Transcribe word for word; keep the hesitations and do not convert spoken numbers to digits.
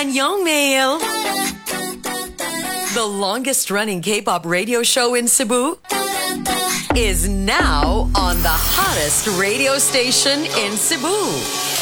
Annyeong Mail! The longest running K-pop radio show in Cebu is now on the hottest radio station in Cebu.